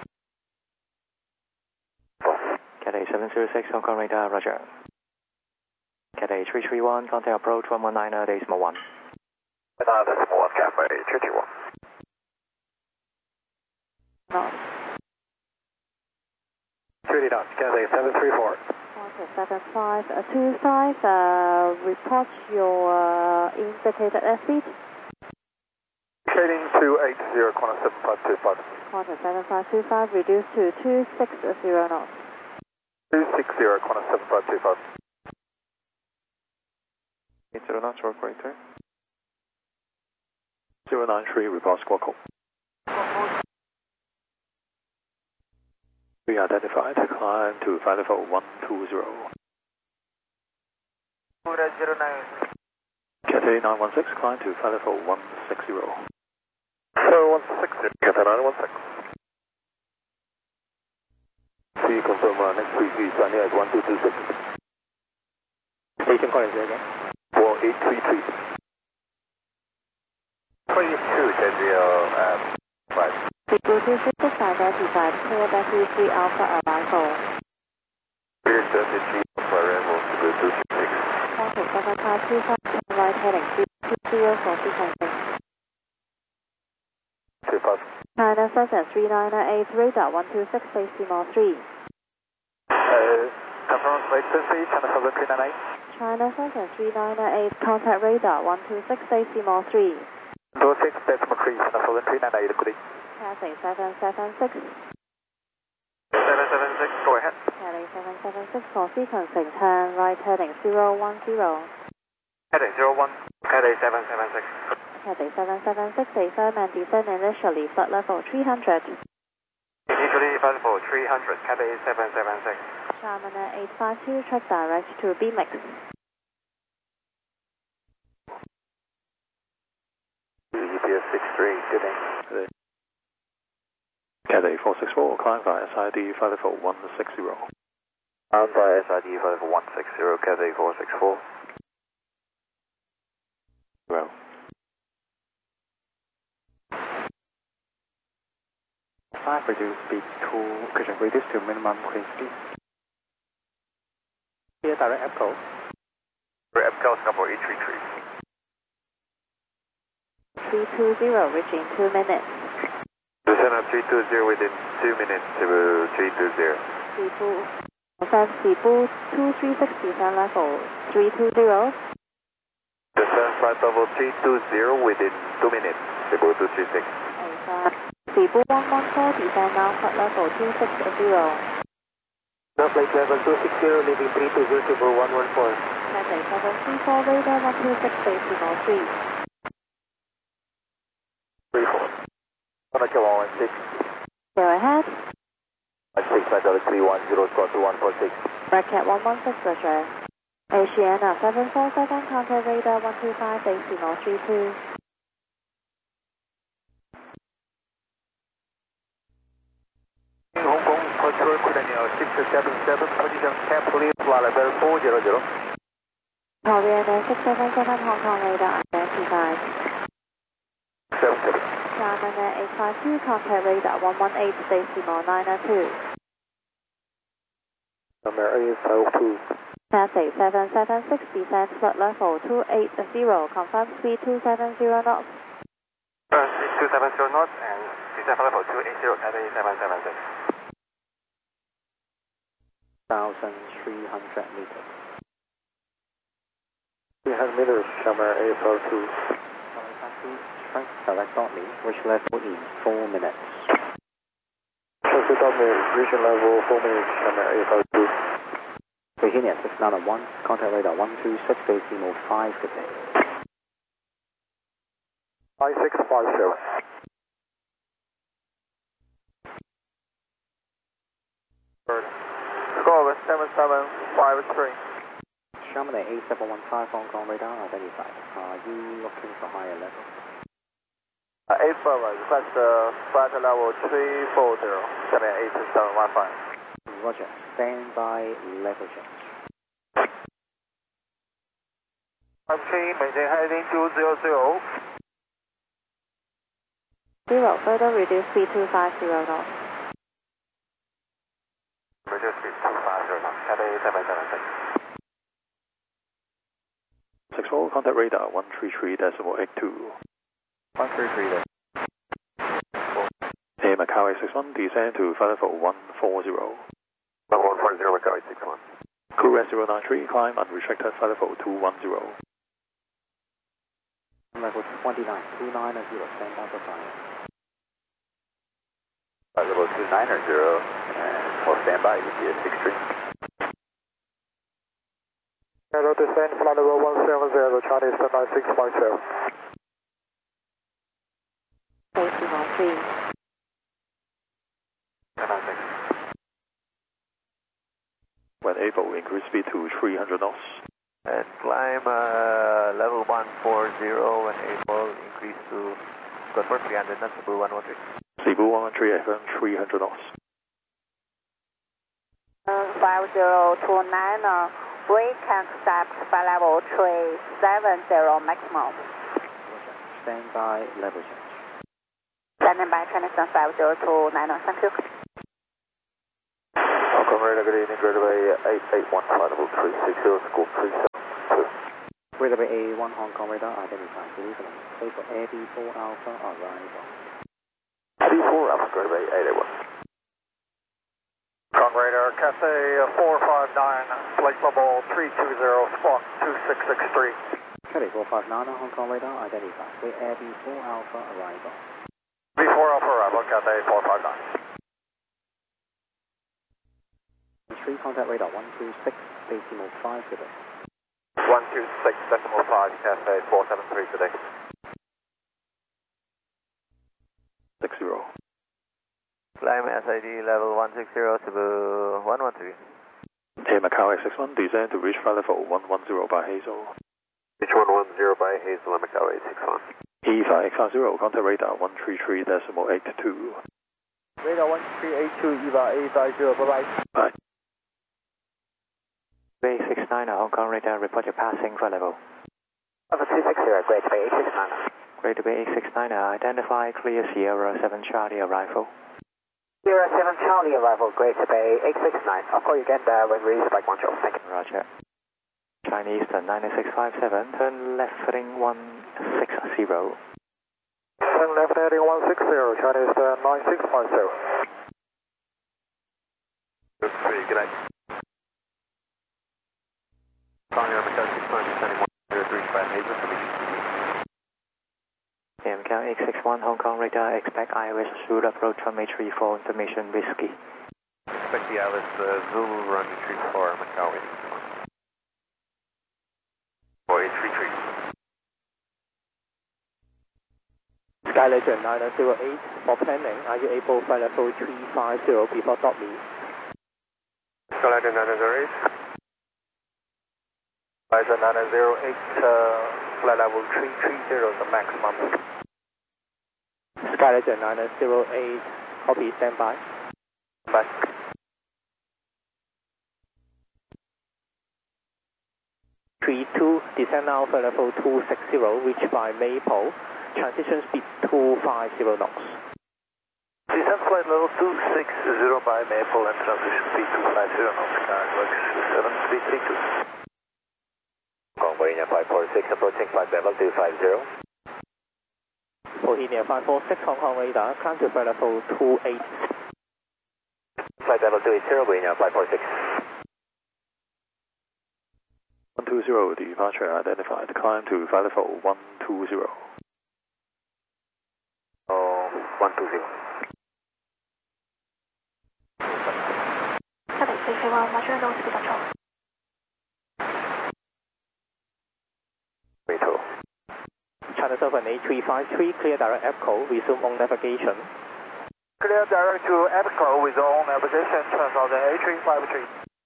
S4: Cathay seven zero six, Hong Kong Radar, roger. Cathay three three one, contact approach one one nine, decimal one.
S3: Radar decimal one, Cathay three three one.
S1: No.
S2: thirty knots, Cathay seven three four.
S1: Contact seven five two five, uh, report your uh, indicated airspeed.
S2: Trading two eight zero, corner seven five two five.
S1: Contact seven five two five, reduced to two six zero knots.
S2: two six zero, corner seven five two five.
S5: eight zero knots, short operator.
S2: zero nine three, report squawk call. We identified, climb to flight level one two zero.
S3: zero nine.
S2: Cathay nine one six, climb to flight level one six zero. So one six zero, Cathay nine one six. See, confirm uh, next frequency, Sunny at one two two six.
S9: Station calling again.
S2: four eight three three.
S3: three two zero, um, right.
S1: Cebu two three six five thirty-five, clear Becky three Alpha arrival.
S6: Clear thirty-three Alpha arrival, Cebu two three six.
S1: Contact seven five two five, right heading three two zero for sequencing.
S6: two five.
S1: China Southern three nine eight, radar one two six, decimal three.
S3: Uh, confirm frequency, China Southern three nine eight.
S1: China Southern three nine eight, contact radar one two six, decimal three.
S3: two six decimal three, China Southern three nine eight, good day.
S1: Passing seven seven six.
S3: seven seven six, go ahead.
S1: Heading seven seven six for sequencing, turn right heading zero one zero.
S3: Heading zero one, heading seven seven six.
S1: Heading seven seven six, affirm and descend initially, flight level three hundred.
S3: Initially flight level three hundred, heading seven seven six.
S1: Charman eight five two, track direct to B M I X.
S6: G P S six three, good day.
S5: Cathay four six four, climb via S I D flight level one six zero.
S6: Climb via S I D flight level one six zero, Cathay four six four.
S5: Well.
S7: five, reduce speed to, cushion reduce to minimum clean speed. Clear direct F code.
S3: For F code, Singapore eight three three.
S1: three two zero, reaching two minutes.
S6: Descend at three two zero within two minutes to three two zero.
S1: Cebu, confirm Cebu two three six, descend level three two zero.
S6: Descend flight level three two zero within two minutes, Cebu two three six.
S1: Cebu one one four, descend now, flight level two six zero.
S3: Now flight level two six zero, leaving three two zero, Cebu one one four.
S1: Cathay seven three four, radar one two six, decimal three.
S3: three four. Contact one one six.
S1: Go ahead.
S3: one six, flight level three one zero, squad two one four six.
S1: Bracket one one six, Roger. Asiana seven four seven, contact radar one two five, decimal three two.
S3: Hong Kong control Colonial six seven seven, position carefully, flight level four zero zero.
S1: Korean six seven seven, Hong Kong radar identified.
S3: seven seven.
S1: Charman eight five two, contact radar one one eight, decimal nine two.
S3: Number eight five two.
S1: Cathay seven seven six, descent flight level two eight zero, confirm speed two seven zero knots.
S3: Uh, speed two seven zero knots and descent flight level two eight zero, Cathay seven seven six.
S7: one thousand three hundred meters.
S3: three hundred meters, Charman eight five two.
S7: Track direct dot me, reach level in four minutes.
S3: Traffic dot me, reach level four minutes, Charman eight five two.
S7: Virginia six nine one, contact radar one two six, decimal five, good day.
S3: five six five seven. Score seven seven five three.
S7: Charman eight seven one five, Hong Kong radar identified. Are you looking for higher level?
S3: Uh, eight seven, request uh, flight level three four zero, Charman eight seven one five.
S7: Roger, stand by level change.
S3: I'm change, maintain heading two zero zero.
S1: Zero, further reduce speed two five zero knots.
S3: Reduce speed two five zero knots, Cathay seven seven six.
S5: six four, contact radar one three three decimal eight two.
S3: one three three there.
S5: Air Macau eight six one, descend to flight level one four zero.
S6: one four zero, Macau eight six one.
S5: Crew S zero nine three, climb unrestricted flight level two one zero.
S7: Level twenty-nine, two nine zero, stand by for fire.
S6: Flight level two nine zero, and for standby, G P S six three.
S3: Aero descend, flight level one seven zero, Chinese nine six five seven.
S1: Decimal three.
S3: nine six.
S5: When able, increase speed to three hundred knots.
S2: And climb uh, level one four zero and able increase to Squadron three hundred knots, Cebu one one three.
S5: Cebu one one three F M three hundred knots.
S10: five zero two nine, uh, we can accept flight level three seven zero maximum.
S7: Stand by level change.
S10: Stand standing by, Chinese five zero two nine zero, thank you.
S3: Hong Kong radar, good evening, Greater Bay eight eight one, flight level three six zero, school three seven two.
S7: Greater Bay A one Hong Kong radar, identify, delivering, clear for A B four Alpha, arrival.
S3: A B four Alpha, Greater Bay eight eight one.
S2: Hong Kong radar, Cathay four five nine, flight level three two zero, squawk two six six three.
S7: Cathay four five nine Hong Kong radar, identify, clear A B four Alpha, arrival.
S2: B four Alpha arrival, Cathay four five nine.
S7: three contact radar one two six decimal five today.
S3: one two six decimal five, Cathay four seven three today. six zero.
S8: Climb S I D level one six zero to one one three.
S5: Air Macau eight six one, descend to reach flight level one one zero by Hazel.
S3: Reach one one zero by Hazel, Air Macau eight six one.
S5: E V A X R zero, contact radar one three three decimal eight two.
S2: Radar one three eight two, E V A eight five zero, bye bye.
S5: Bye.
S4: Bay six nine, Hong Kong radar, report your passing flight level.
S8: Alpha two six zero, Greater Bay eight six nine.
S4: Greater Bay eight six nine, identify, clear Sierra seven Charlie arrival.
S8: Sierra seven Charlie arrival, Greater Bay eight six nine. I'll call you again uh, when we reach Spike one show. Thank you.
S4: Roger. Chinese turn nine six five seven, turn left heading one six zero.
S2: Turn left heading one six zero, Chinese turn nine six five zero.
S3: Good good night. Calling Air Macau six nine, descending one zero three five Hazel,
S4: Air Macau eight six one, Hong Kong radar, expect Iris Zulu approach runway three four, information whiskey.
S3: Expect the Alice uh, Zulu runway three four, Macau eight six one. Or eight three three.
S9: Sky Legend nine zero eight, for planning, are you able flight level three five zero before dot me?
S2: Sky Legend nine zero eight. Legend nine zero eight, uh, flight level three three zero, the maximum.
S9: Sky Legend nine zero eight, copy, stand by.
S2: Bye.
S9: three two, descend now flight level two six zero, reach by Maple, transition speed two five zero knots.
S2: Descend flight level two six zero by Maple and transition speed two five zero knots, current works seven three three two.
S3: Bohemia five four six, approaching flight level two five zero.
S9: Bohemia five four six, Hong Kong radar, climb to flight level two eight.
S3: Flight level two eight zero, Bohemia five four six.
S5: one two zero, departure identified, climb to flight level one two zero.
S3: Oh, one two zero.
S11: Cathay three three one, measure low speed control.
S9: China seven eight three five three, clear direct EPCO, resume on navigation.
S2: Clear direct to EPCO with all navigation, transport eight three five three.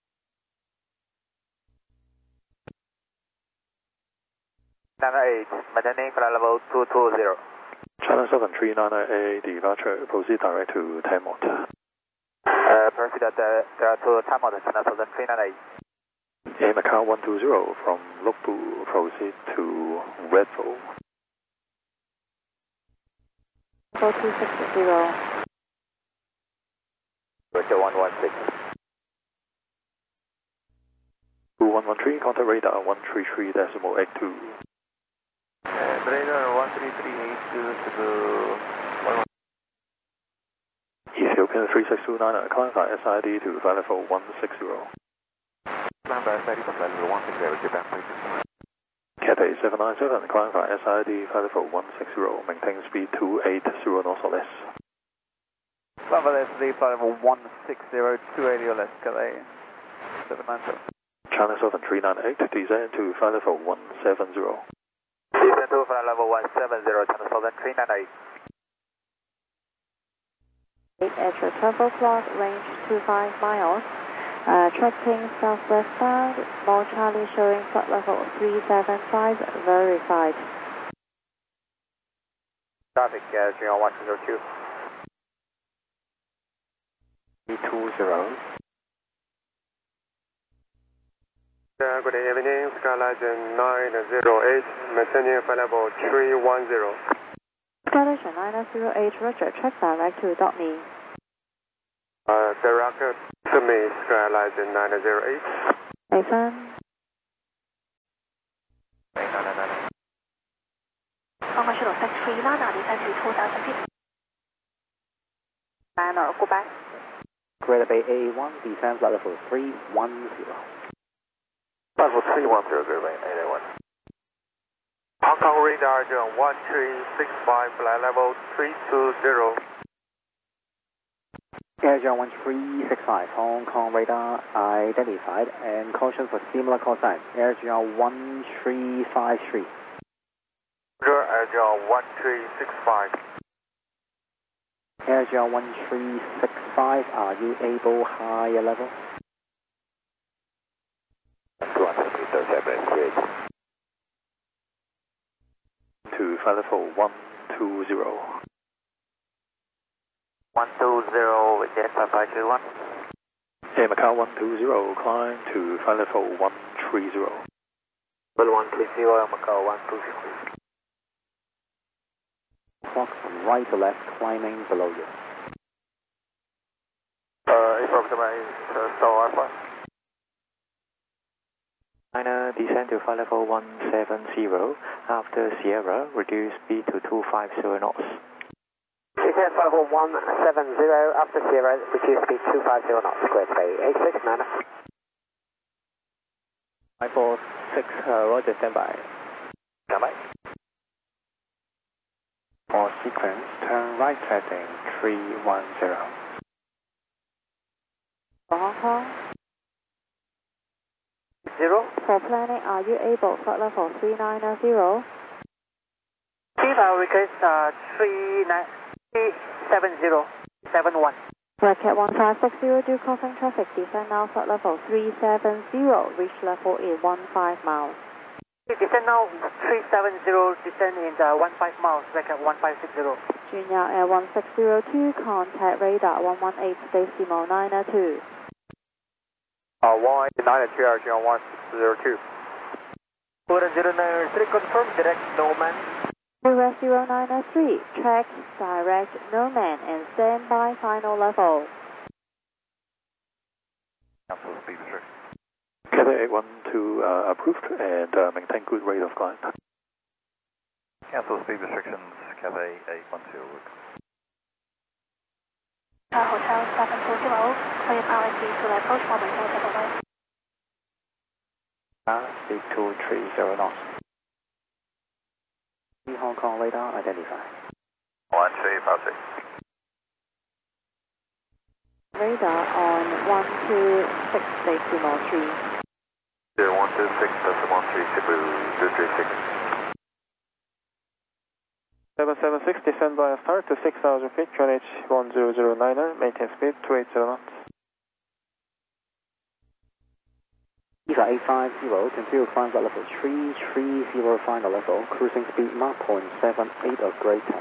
S3: nine eight, maintaining flight level two two zero.
S5: China seven three nine A, departure, proceed direct to Tamot.
S3: Uh, proceed at uh, to Tamot, China seven three nine eight.
S5: Air Macau one two zero, from Lukbu, proceed to Redfall.
S10: four two six zero.
S3: Roger one one six.
S5: two one one three, contact radar one three three decimal eight two.
S8: Uh, radar one three three eight two to one one.
S5: Ethiopian three six two nine, climb by S I D to flight level one six zero.
S3: Climb by S I D to flight level one six zero, Japan three six nine.
S5: Cathay seven nine seven, climb by S I D, flight level one six zero, maintain speed two eight zero knots or less.
S8: Climb by S I D, flight level one six zero, two eighty or less, Cathay seven nine seven.
S5: China seven three nine eight, descend to flight level one seven zero.
S3: Descend to flight level one seven zero, China seven three nine eight.
S10: At your travel clock, range two five miles. Uh, tracking southwest bound, small Charlie showing flight level three seven five, verified.
S3: Traffic, uh, zero one zero two.
S5: three two zero.
S2: Uh, good evening, Sky Legend nine zero eight, maintaining flight level three one zero.
S10: Skyline nine zero eight, Roger, track direct to dot me.
S6: Uh, direct to me, Skyline nine zero eight.
S10: Nathan.
S11: Hong Kong Shuttle Flight three Lana, descend to two thousand feet.
S7: Banner, go back. Greater Bay A one, descend flight level three one zero.
S3: Level three one zero, Greater Bay eight one.
S2: Hong Kong radar one three six five, flight level three two zero.
S7: Air John one three six five, Hong Kong radar identified, and caution for similar call sign. Air John one three five three.
S2: Air John one three six five.
S7: Air John one three six five, are you able higher level?
S3: To flight level one two zero.
S8: one two zero, jet five five two one.
S3: Air Macau one two zero, climb to flight level one three zero.
S8: Level one three zero, Air Macau one two zero.
S7: Clock from right to left, climbing below you.
S2: Uh, April domain, uh, Star Alpha.
S4: China, descend to flight level one seven zero. After Sierra, reduce speed to two five zero knots.
S8: Descend flight level one seven zero. After Sierra, reduce speed two five zero knots. Greater Bay eight six, Nana.
S9: five four six, uh, Roger, stand by.
S8: Stand by.
S7: For sequence, turn right heading three one zero.
S10: For Hong Kong.
S8: Zero.
S10: For planning, are you able flight level three nine zero?
S8: Viva request uh, three nine three seven zero seven one.
S10: Bracket one five six zero, do crossing traffic, descend now flight level three seven zero, reach level in one five miles.
S8: Descend now three seven zero, descend in the one five miles, bracket one five six zero.
S10: Junior Air one six zero two, contact radar one one eight, decimal nine two.
S2: Uh, one eight nine two, Air John one six zero two.
S8: four zero nine three, confirm direct no man.
S10: Zero zero nine three, track direct no man and stand by final level.
S3: Cancel speed restriction. Cathay eight one two uh, approved and uh, maintain good rate of climb. Cancel speed restrictions, Cathay eight one two.
S11: Uh, Hotel seven two zero, clear R S V to the approach for maintain table way.
S7: Uh, speed two three zero knots. Hong Kong radar identified.
S3: one three five six.
S10: Radar on one two six decimal three.
S3: zero one two six decimal three, Cebu two three six.
S5: seven seven six, descend by a start to six thousand feet, Q N H one zero zero niner, maintain speed two eight zero knots.
S7: Eva eight five zero, continue climb at level three three zero final level, cruising speed Mach point seven eight or greater.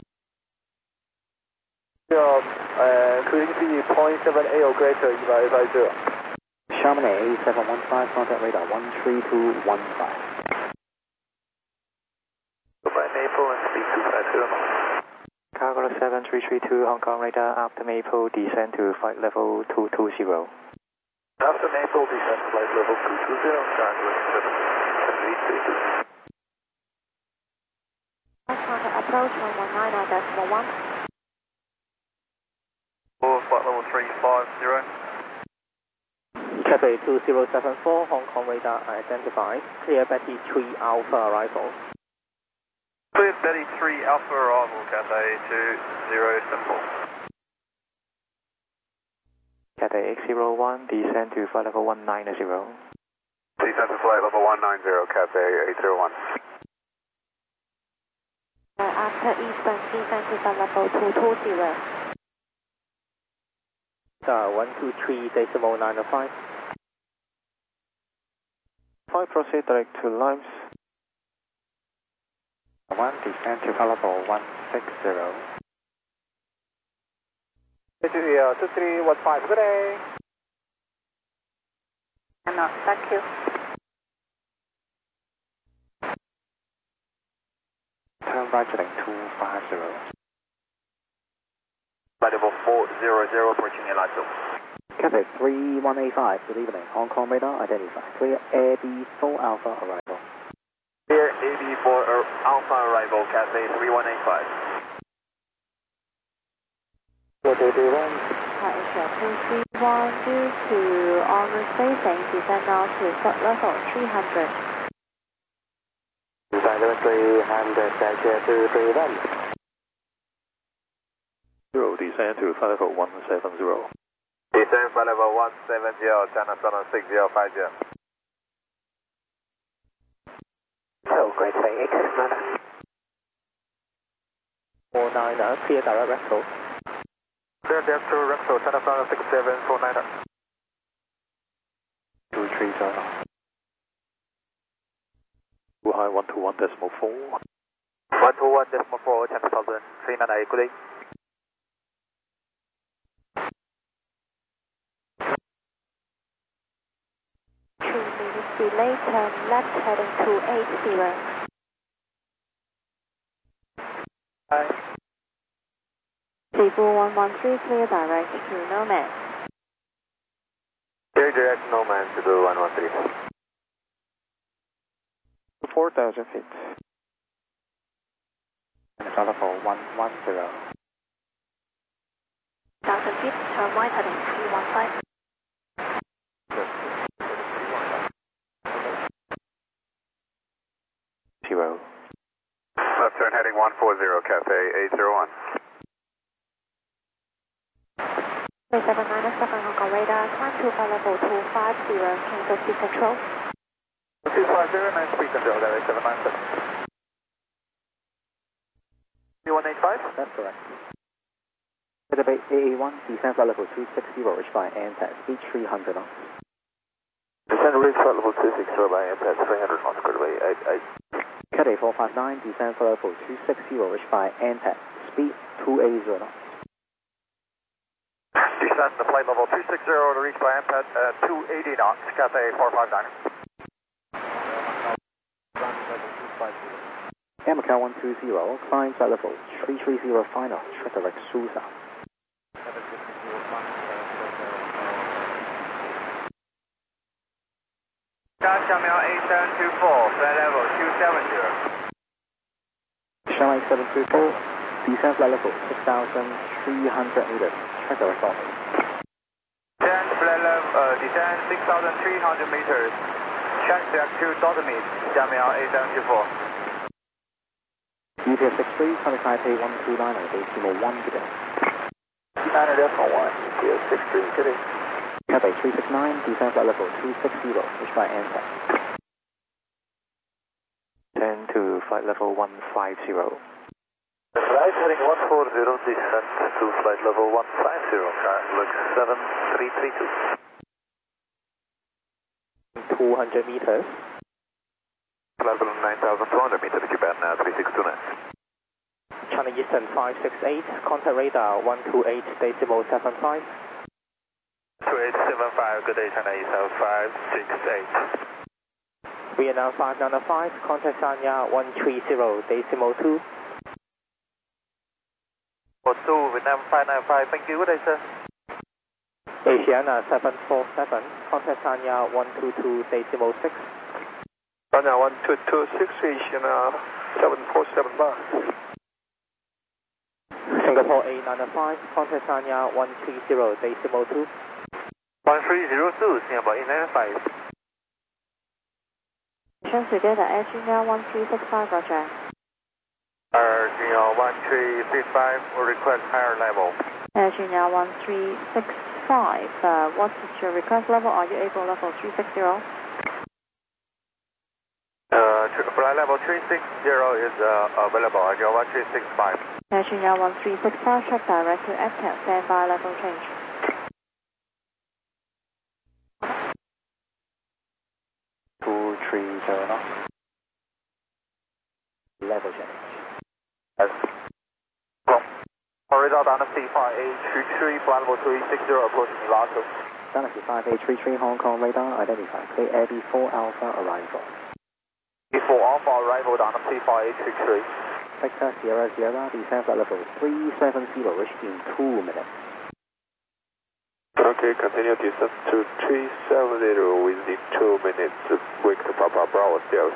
S2: Yeah, uh, cruising speed point seven eight or greater, Eva eight five zero.
S7: Chamonix seven one five, contact radar one three two one five.
S3: Goodbye Maple and speed two five zero knots.
S4: Cargo seven three three two, Hong Kong radar after Maple, descend to flight level two two zero.
S3: After Maple, descend flight level two two zero, Cargo seven three three two.
S1: Contact approach one one nine decimal one.
S3: For flight level three five zero.
S9: Cathay two zero seven four, Hong Kong radar identified. Clear Betty three Alpha arrival.
S3: Clear Betty three Alpha arrival, Cathay two zero seven four.
S4: Cathay X zero one, descend to flight level one nine zero.
S6: Descend to flight level one nine zero, Cathay eight zero one.
S1: Uh, after Eastern, descend to flight level two two zero.
S9: Uh, one two three decimal nine five.
S5: five, proceed direct to Limes.
S7: one, descend to flight level one six zero.
S8: two three one five, good day.
S11: No, thank you.
S7: Turn flight heading two five zero.
S3: Flight level four zero zero approaching Elizo.
S7: Cathay three one eight five, good evening. Hong Kong radar identified. Clear A B four Alpha arrival.
S3: Clear A B four Alpha arrival, Cathay three one eight five.
S10: Hi, Asia two three one due to onward spacing, descend now to flight level three hundred.
S8: Flight level three hundred, Asia two three one.
S5: Zero, descend to flight level one seven zero.
S3: Descend flight level one seven zero, China Southern six zero five zero.
S8: So, Great Bay X nine.
S9: four niner, clear direct Rexel.
S2: Clear depth to Rexel, China Southern six seven four niner.
S5: two three zero. Too high one two one decimal four.
S3: one two one decimal four, China Southern three nine eight, good day.
S1: Two minutes delay, turn left heading two eight zero.
S2: Hi.
S10: Cebu one one three, clear direct to Nomad.
S3: Clear direct Nomad, Cebu one one three.
S5: four thousand feet.
S7: Flight level one one zero.
S11: one thousand feet, turn right heading three one five.
S5: Zero.
S3: Left turn heading one four zero, Cathay eight zero one.
S1: three seven nine seven Hong Kong radar, climb to flight level two five zero, cancel speed control.
S2: two five zero, nine speed control, direct seven nine seven. three one eight five?
S7: That's correct. Cathay A A one, descend flight level two six zero, reach by Antec, speed three hundred knots.
S3: Descend reach flight level two six zero by impact three hundred knots, good way eight eight.
S7: Cathay four five nine, descend flight level two six zero, reach by Antec, speed two eighty knots.
S3: Descend the flight level two six zero to reach by impact at two eighty knots, Cathay four five nine.
S7: Air Macau one two zero, climb flight level three three zero final, track direct Susa.
S3: Xiaomiao eight seven two four, flight level two seven zero.
S7: Xiaomi eight seven two four, descend flight level six thousand three hundred meters, track direct office.
S3: Descend flight level, uh, descend six thousand three hundred meters, track direct to Dothamid, Xiaomiao eight seven two four.
S7: U P S six three, contact Taipei one two nine, decimal one, good day.
S3: nine decimal one, U P S six three, good day.
S7: Cathay three six nine, descend flight level two six zero, reach by Antec.
S5: ten to flight level one five zero.
S3: Right heading one four zero, descend to flight level one five zero, looks seven three three two.
S9: two hundred meters.
S3: Flight level nine thousand two hundred meters, Japan uh, three six two nine.
S9: China Eastern five six eight, contact radar one two eight decimal seven five.
S3: two eight seven five, good day, China Eastern five six eight.
S9: Vietnam five nine five, contact Sanya one three zero decimal two.
S3: For two, Vietnam five nine five, thank you, good day, sir.
S9: Asiana seven four seven, contact Sanya one two two decimal six.
S2: Sanya one two two six, Asiana seven four seven five.
S9: Singapore eight nine five, contact Sanya one three zero decimal two.
S3: one three zero two, Singapore eight nine five.
S10: Mission together, Air Junior one three six five, roger.
S3: Air Junior one three six five will request higher level.
S10: Air Junior one three six five, uh, what is your request level? Are you able level three six zero?
S3: Uh, flight level three six zero is uh, available, Air Junior one three six five.
S10: Air Junior one three six five, track direct to F C A P, standby level change.
S7: two three zero knots. Level change.
S3: Yes. Well, radar Dynasty five eight three three, flight level two eight six zero, approaching Milato.
S7: Dynasty five eight three three, Hong Kong radar identified. Clear Air B four Alpha arrival.
S3: B four Alpha arrival, Dynasty five eight three three.
S7: Victor Sierra Sierra, descend flight level three seven zero, reach in two minutes.
S6: Okay, continue descent to three seven zero within two minutes, wake to Papa Bravo still.